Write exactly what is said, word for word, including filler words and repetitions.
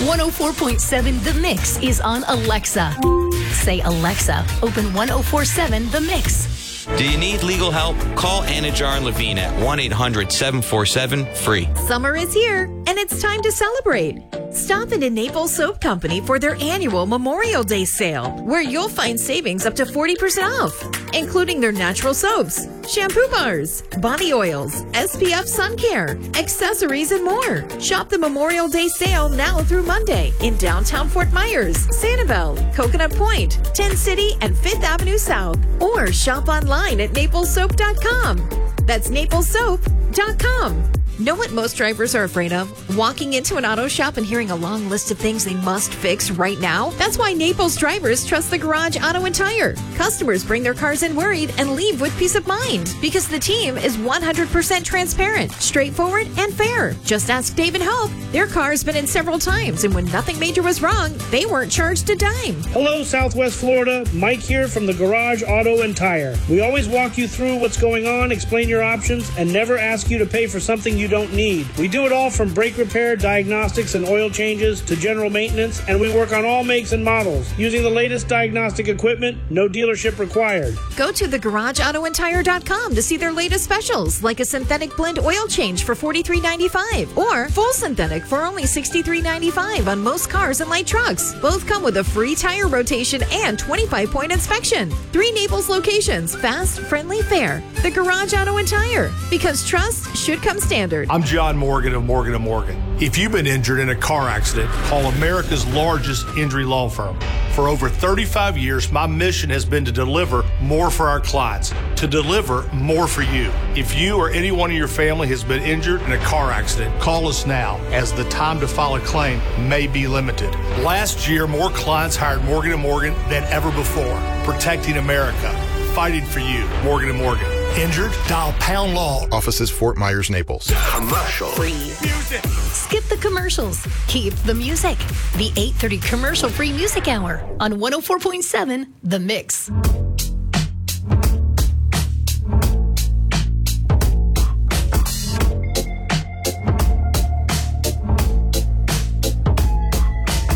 one oh four point seven The Mix is on Alexa. Say, Alexa, open one oh four point seven The Mix. Do you need legal help? Call Anajar and Levine at one eight hundred seven four seven free. Summer is here, and it's time to celebrate. Stop into Naples Soap Company for their annual Memorial Day sale, where you'll find savings up to forty percent off, including their natural soaps, shampoo bars, body oils, S P F sun care, accessories, and more. Shop the Memorial Day sale now through Monday in downtown Fort Myers, Sanibel, Coconut Point, Tin City, and Fifth Avenue South. Or shop online at naples soap dot com. That's naples soap dot com. Know what most drivers are afraid of? Walking into an auto shop and hearing a long list of things they must fix right now? That's why Naples drivers trust the Garage Auto and Tire. Customers bring their cars in worried and leave with peace of mind because the team is one hundred percent transparent, straightforward, and fair. Just ask Dave and Hope. Their car's been in several times, and when nothing major was wrong, they weren't charged a dime. Hello, Southwest Florida. Mike here from the Garage Auto and Tire. We always walk you through what's going on, explain your options, and never ask you to pay for something you don't need. We do it all from brake repair, diagnostics, and oil changes to general maintenance, and we work on all makes and models using the latest diagnostic equipment, no dealership required. Go to the garage auto and tire dot com to see their latest specials, like a synthetic blend oil change for forty-three ninety-five or full synthetic for only sixty-three ninety-five on most cars and light trucks. Both come with a free tire rotation and twenty-five point inspection. Three Naples locations, fast, friendly, fair. The Garage Auto and Tire, because trust should come standard. I'm John Morgan of Morgan and Morgan. If you've been injured in a car accident, call America's largest injury law firm. For over thirty-five years, my mission has been to deliver more for our clients, to deliver more for you. If you or anyone in your family has been injured in a car accident, call us now, as the time to file a claim may be limited. Last year, more clients hired Morgan and Morgan than ever before, protecting America, fighting for you. Morgan and Morgan. Injured? Dial Pound Law. Offices Fort Myers, Naples. Commercial free music. Skip the commercials. Keep the music. The eight thirty commercial free music hour on one oh four point seven The Mix.